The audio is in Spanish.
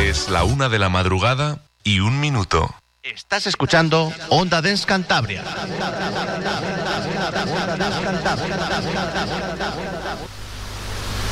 Es la 1:01 a.m. Estás escuchando Onda Dance Cantabria.